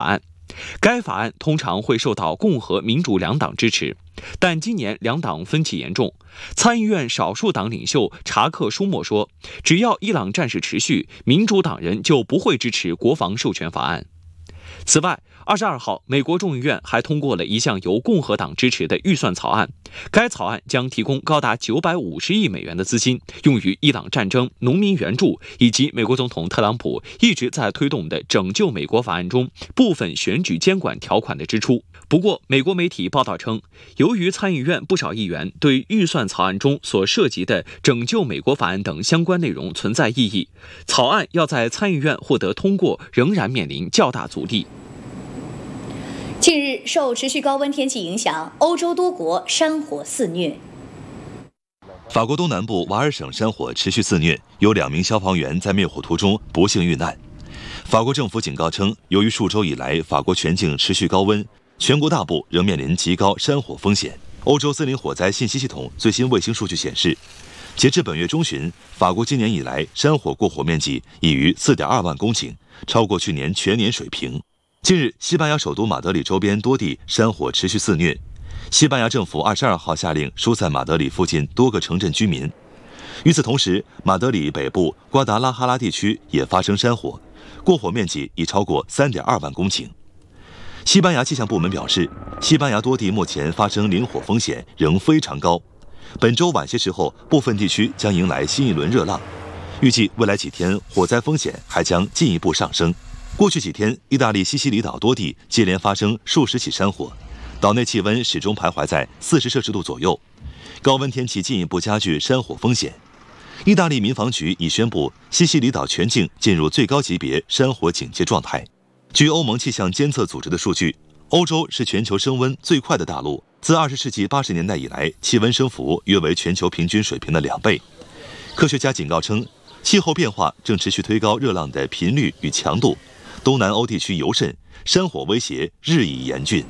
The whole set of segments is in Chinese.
案。该法案通常会受到共和、民主两党支持，但今年两党分歧严重。参议院少数党领袖查克·舒默说，只要伊朗战事持续，民主党人就不会支持国防授权法案。此外，22号，美国众议院还通过了一项由共和党支持的预算草案。该草案将提供高达950亿美元的资金，用于伊朗战争、农民援助以及美国总统特朗普一直在推动的拯救美国法案中部分选举监管条款的支出。不过，美国媒体报道称，由于参议院不少议员对预算草案中所涉及的拯救美国法案等相关内容存在异议，草案要在参议院获得通过仍然面临较大阻力。 近日，受持续高温天气影响，欧洲多国山火肆虐。 法国东南部瓦尔省山火持续肆虐，有2名消防员在灭火途中不幸遇难。法国政府警告称，由于数周以来法国全境持续高温，全国大部仍面临极高山火风险。欧洲森林火灾信息系统最新卫星数据显示，截至本月中旬，法国今年以来山火过火面积已逾4.2万公顷，超过去年全年水平。近日，西班牙首都马德里周边多地山火持续肆虐。西班牙政府22号下令疏散马德里附近多个城镇居民。与此同时，马德里北部瓜达拉哈拉地区也发生山火，过火面积已超过3.2万公顷。西班牙气象部门表示，西班牙多地目前发生林火风险仍非常高。本周晚些时候，部分地区将迎来新一轮热浪，预计未来几天火灾风险还将进一步上升。过去几天，意大利西西里岛多地接连发生数十起山火，岛内气温始终徘徊在40摄氏度左右。高温天气进一步加剧山火风险。意大利民防局已宣布，西西里岛全境进入最高级别山火警戒状态。据欧盟气象监测组织的数据，欧洲是全球升温最快的大陆，自20世纪80年代以来，气温升幅约为全球平均水平的2倍。科学家警告称，气候变化正持续推高热浪的频率与强度。东南欧地区尤甚，山火威胁日益严峻。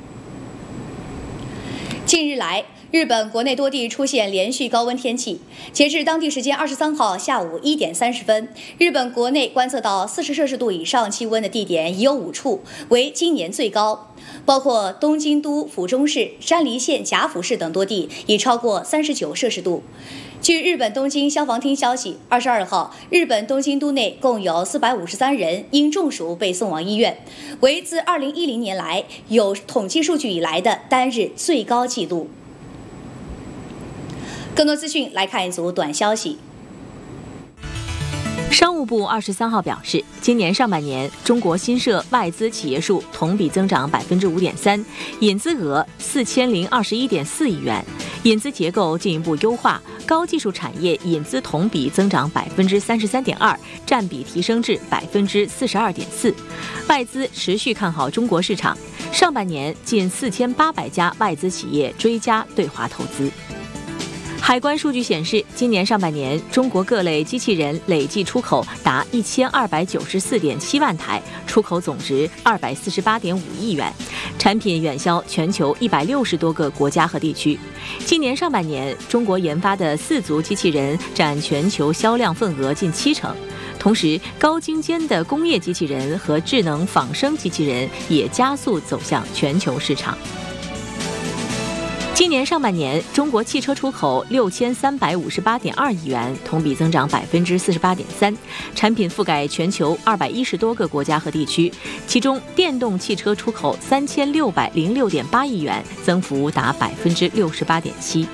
近日来，日本国内多地出现连续高温天气。截至当地时间23号下午1点30分，日本国内观测到40摄氏度以上气温的地点已有5处，为今年最高，包括东京都府中市、山梨县甲府市等多地已超过39摄氏度。据日本东京消防厅消息，22号，日本东京都内共有453人因中暑被送往医院，为自2010年来有统计数据以来的单日最高纪录。更多资讯来看一组短消息。 商务部23号表示，今年上半年中国新设外资企业数同比增长5.3%，引资额4021.4亿元，引资结构进一步优化，高技术产业引资同比增长33.2%，占比提升至42.4%。外资持续看好中国市场，上半年近4800家外资企业追加对华投资。海关数据显示，今年上半年中国各类机器人累计出口达1294.7万台，出口总值248.5亿元，产品远销全球160多个国家和地区。今年上半年，中国研发的4足机器人占全球销量份额近70%。同时，高精尖的工业机器人和智能仿生机器人也加速走向全球市场。今年上半年，中国汽车出口6358.2亿元，同比增长48.3%，产品覆盖全球210多个国家和地区，其中电动汽车出口3606.8亿元，增幅达68.7%。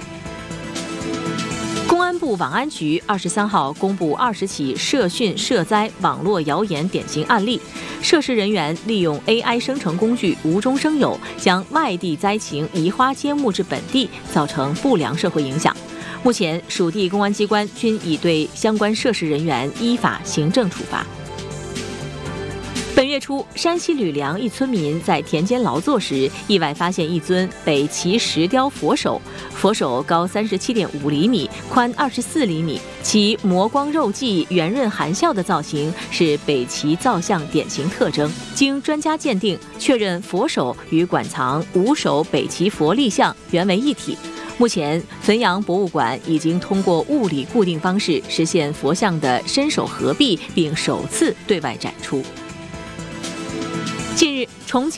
公安部网安局23号公布20起涉训涉灾网络谣言典型案例，涉事人员利用 AI 生成工具无中生有，将外地灾情移花接木至本地，造成不良社会影响。目前，属地公安机关均已对相关涉事人员依法行政处罚。本月初，山西吕梁一村民在田间劳作时，意外发现一尊北齐石雕佛手，佛手高37.5厘米，宽24厘米，其磨光肉髻、圆润含笑的造型是北齐造像典型特征。经专家鉴定，确认佛手与馆藏5手北齐佛立像原为一体。目前，汾阳博物馆已经通过物理固定方式实现佛像的身手合璧，并首次对外展出。近日， 重庆